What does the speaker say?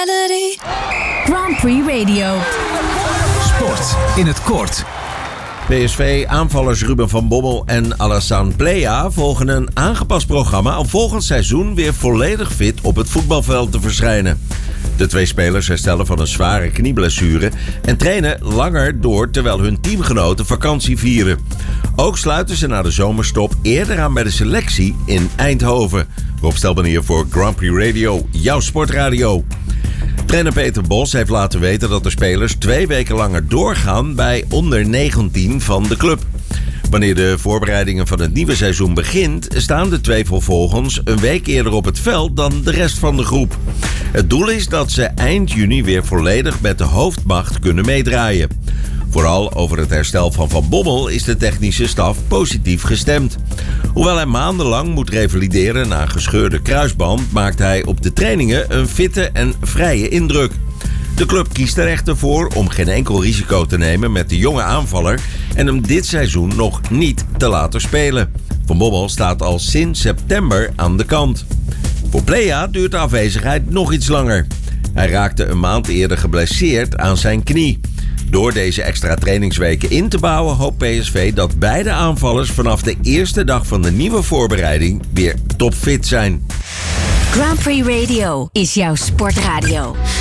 Grand Prix Radio. Sport in het kort. PSV-aanvallers Ruben van Bommel en Alassane Plea volgen een aangepast programma om volgend seizoen weer volledig fit op het voetbalveld te verschijnen. De twee spelers herstellen van een zware knieblessure en trainen langer door terwijl hun teamgenoten vakantie vieren. Ook sluiten ze na de zomerstop eerder aan bij de selectie in Eindhoven. Rob Stelbanier voor Grand Prix Radio, jouw sportradio. Trainer Peter Bos heeft laten weten dat de spelers 2 weken langer doorgaan bij onder 19 van de club. Wanneer de voorbereidingen van het nieuwe seizoen begint, staan de twee vervolgens een week eerder op het veld dan de rest van de groep. Het doel is dat ze eind juni weer volledig met de hoofdmacht kunnen meedraaien. Vooral over het herstel van Van Bommel is de technische staf positief gestemd. Hoewel hij maandenlang moet revalideren na een gescheurde kruisband, maakt hij op de trainingen een fitte en vrije indruk. De club kiest er echter voor om geen enkel risico te nemen met de jonge aanvaller en hem dit seizoen nog niet te laten spelen. Van Bommel staat al sinds september aan de kant. Voor Plea duurt de afwezigheid nog iets langer. Hij raakte een maand eerder geblesseerd aan zijn knie. Door deze extra trainingsweken in te bouwen hoopt PSV dat beide aanvallers vanaf de eerste dag van de nieuwe voorbereiding weer topfit zijn. Grand Prix Radio is jouw sportradio.